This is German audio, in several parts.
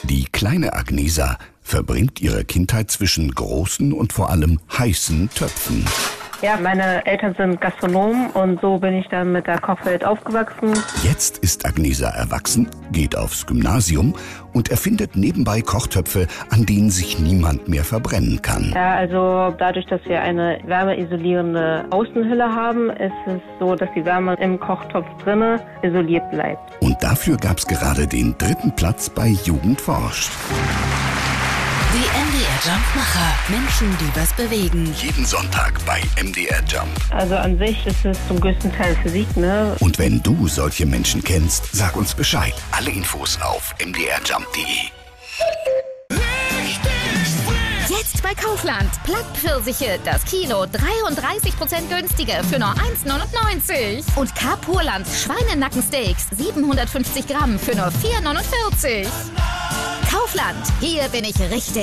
Die kleine Agnesa verbringt ihre Kindheit zwischen großen und vor allem heißen Töpfen. Ja, meine Eltern sind Gastronomen und so bin ich dann mit der Kochwelt aufgewachsen. Jetzt ist Agnesa erwachsen, geht aufs Gymnasium und erfindet nebenbei Kochtöpfe, an denen sich niemand mehr verbrennen kann. Ja, also dadurch, dass wir eine wärmeisolierende Außenhülle haben, ist es so, dass die Wärme im Kochtopf drinne isoliert bleibt. Und dafür gab's gerade den 3. Platz bei Jugend forscht. Die MDR Jumpmacher. Menschen, die was bewegen. Jeden Sonntag bei MDR Jump. Also an sich ist es zum größten Teil Physik, ne? Und wenn du solche Menschen kennst, sag uns Bescheid. Alle Infos auf mdrjump.de. Jetzt bei Kaufland. Plattpfirsiche, das Kilo 33% günstiger für nur 1,99. Und Carpurlands Schweinenackensteaks 750 Gramm für nur 4,49. Kaufland, hier bin ich richtig.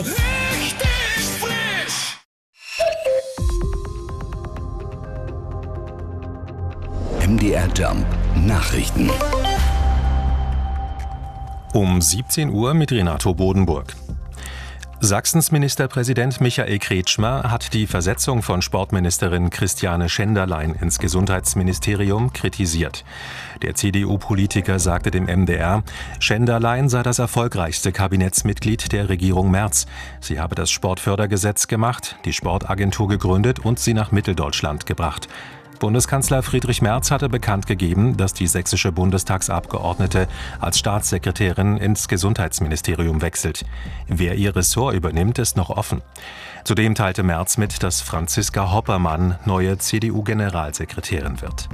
MDR Jump Nachrichten. Um 17 Uhr mit Renato Bodenburg. Sachsens Ministerpräsident Michael Kretschmer hat die Versetzung von Sportministerin Christiane Schenderlein ins Gesundheitsministerium kritisiert. Der CDU-Politiker sagte dem MDR, Schenderlein sei das erfolgreichste Kabinettsmitglied der Regierung Merz. Sie habe das Sportfördergesetz gemacht, die Sportagentur gegründet und sie nach Mitteldeutschland gebracht. Bundeskanzler Friedrich Merz hatte bekannt gegeben, dass die sächsische Bundestagsabgeordnete als Staatssekretärin ins Gesundheitsministerium wechselt. Wer ihr Ressort übernimmt, ist noch offen. Zudem teilte Merz mit, dass Franziska Hoppermann neue CDU-Generalsekretärin wird.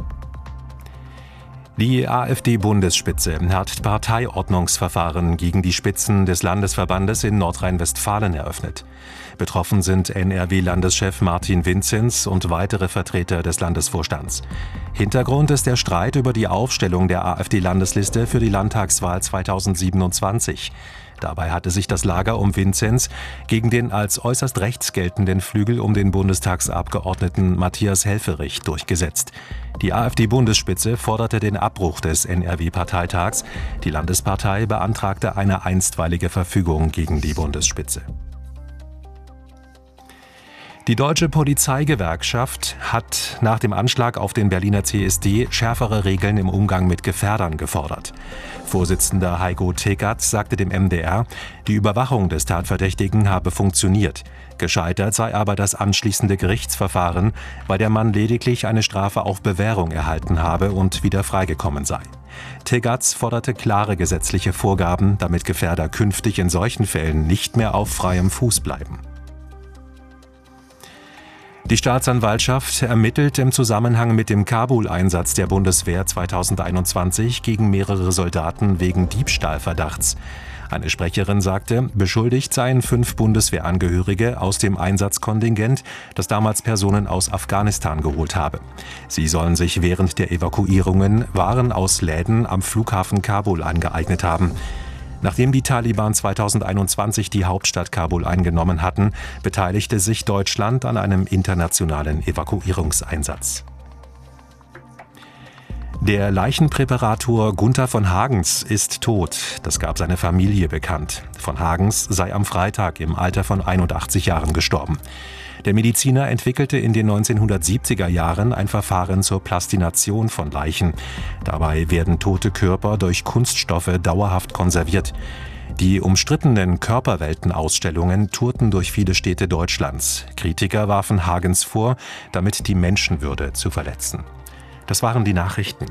Die AfD-Bundesspitze hat Parteiordnungsverfahren gegen die Spitzen des Landesverbandes in Nordrhein-Westfalen eröffnet. Betroffen sind NRW-Landeschef Martin Vinzenz und weitere Vertreter des Landesvorstands. Hintergrund ist der Streit über die Aufstellung der AfD-Landesliste für die Landtagswahl 2027. Dabei hatte sich das Lager um Vinzenz gegen den als äußerst rechts geltenden Flügel um den Bundestagsabgeordneten Matthias Helfferich durchgesetzt. Die AfD-Bundesspitze forderte den Abbruch des NRW-Parteitags. Die Landespartei beantragte eine einstweilige Verfügung gegen die Bundesspitze. Die Deutsche Polizeigewerkschaft hat nach dem Anschlag auf den Berliner CSD schärfere Regeln im Umgang mit Gefährdern gefordert. Vorsitzender Heiko Tegatz sagte dem MDR, die Überwachung des Tatverdächtigen habe funktioniert. Gescheitert sei aber das anschließende Gerichtsverfahren, weil der Mann lediglich eine Strafe auf Bewährung erhalten habe und wieder freigekommen sei. Tegatz forderte klare gesetzliche Vorgaben, damit Gefährder künftig in solchen Fällen nicht mehr auf freiem Fuß bleiben. Die Staatsanwaltschaft ermittelt im Zusammenhang mit dem Kabul-Einsatz der Bundeswehr 2021 gegen mehrere Soldaten wegen Diebstahlverdachts. Eine Sprecherin sagte, beschuldigt seien 5 Bundeswehrangehörige aus dem Einsatzkontingent, das damals Personen aus Afghanistan geholt habe. Sie sollen sich während der Evakuierungen Waren aus Läden am Flughafen Kabul angeeignet haben. Nachdem die Taliban 2021 die Hauptstadt Kabul eingenommen hatten, beteiligte sich Deutschland an einem internationalen Evakuierungseinsatz. Der Leichenpräparator Gunther von Hagens ist tot. Das gab seine Familie bekannt. Von Hagens sei am Freitag im Alter von 81 Jahren gestorben. Der Mediziner entwickelte in den 1970er Jahren ein Verfahren zur Plastination von Leichen. Dabei werden tote Körper durch Kunststoffe dauerhaft konserviert. Die umstrittenen Körperweltenausstellungen tourten durch viele Städte Deutschlands. Kritiker warfen Hagens vor, damit die Menschenwürde zu verletzen. Das waren die Nachrichten.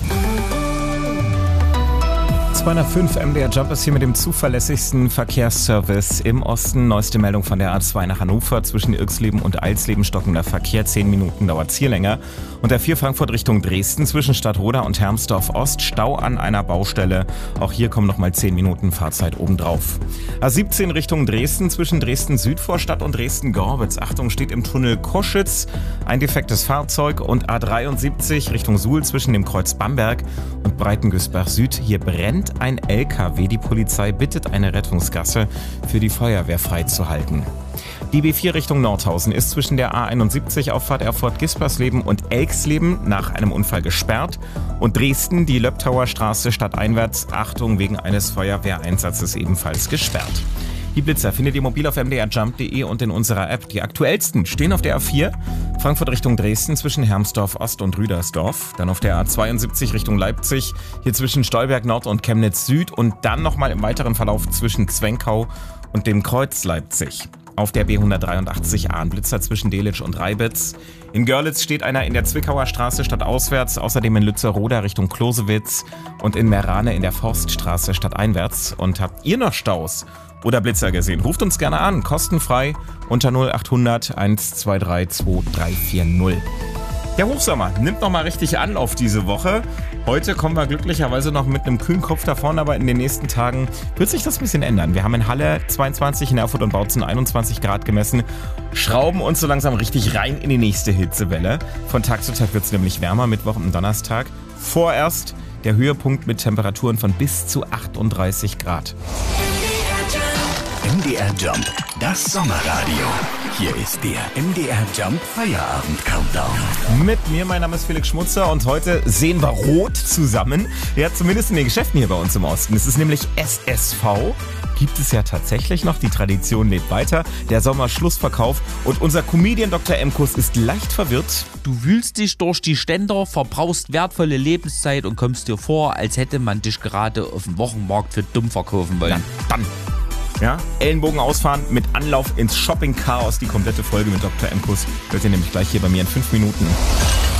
205 MDR Jump ist hier mit dem zuverlässigsten Verkehrsservice im Osten. Neueste Meldung von der A2 nach Hannover. Zwischen Irxleben und Eilsleben stockender Verkehr. 10 Minuten dauert es hier länger. Und der 4 Frankfurt Richtung Dresden zwischen Stadtroda und Hermsdorf Ost. Stau an einer Baustelle. Auch hier kommen nochmal 10 Minuten Fahrzeit obendrauf. A17 Richtung Dresden zwischen Dresden-Südvorstadt und Dresden-Gorbitz. Achtung, steht im Tunnel Koschitz ein defektes Fahrzeug. Und A73 Richtung Suhl zwischen dem Kreuz Bamberg und Breitengüßbach Süd. Hier brennt ein LKW. Die Polizei bittet eine Rettungsgasse für die Feuerwehr freizuhalten. Die B4 Richtung Nordhausen ist zwischen der A71 Auffahrt Erfurt-Gispersleben und Elksleben nach einem Unfall gesperrt. Und Dresden, die Löbtauer Straße stadteinwärts, Achtung, wegen eines Feuerwehreinsatzes ebenfalls gesperrt. Die Blitzer findet ihr mobil auf mdrjump.de und in unserer App. Die aktuellsten stehen auf der A4, Frankfurt Richtung Dresden zwischen Hermsdorf Ost und Rüdersdorf. Dann auf der A72 Richtung Leipzig, hier zwischen Stolberg Nord und Chemnitz Süd. Und dann nochmal im weiteren Verlauf zwischen Zwenkau und dem Kreuz Leipzig. Auf der B183 ein Blitzer zwischen Delitzsch und Reibitz. In Görlitz steht einer in der Zwickauer Straße stadtauswärts, außerdem in Lützeroda Richtung Klosewitz und in Merane in der Forststraße stadteinwärts. Und habt ihr noch Staus oder Blitzer gesehen? Ruft uns gerne an, kostenfrei unter 0800 123 2340. Der Hochsommer nimmt noch mal richtig Anlauf diese Woche. Heute kommen wir glücklicherweise noch mit einem kühlen Kopf davon, aber in den nächsten Tagen wird sich das ein bisschen ändern. Wir haben in Halle 22, in Erfurt und Bautzen 21 Grad gemessen, schrauben uns so langsam richtig rein in die nächste Hitzewelle. Von Tag zu Tag wird es nämlich wärmer, Mittwoch und Donnerstag. Vorerst der Höhepunkt mit Temperaturen von bis zu 38 Grad. MDR Jump, das Sommerradio. Hier ist der MDR Jump Feierabend Countdown. Mit mir, mein Name ist Felix Schmutzer und heute sehen wir rot zusammen. Ja, zumindest in den Geschäften hier bei uns im Osten. Es ist nämlich SSV. Gibt es ja tatsächlich noch, die Tradition lebt weiter. Der Sommerschlussverkauf und unser Comedian Dr. Emkus ist leicht verwirrt. Du wühlst dich durch die Ständer, verbrauchst wertvolle Lebenszeit und kommst dir vor, als hätte man dich gerade auf dem Wochenmarkt für dumm verkaufen wollen. Na, dann. Ja, Ellenbogen ausfahren, mit Anlauf ins Shopping-Chaos. Die komplette Folge mit Dr. Emkus hört ihr nämlich gleich hier bei mir in 5 Minuten.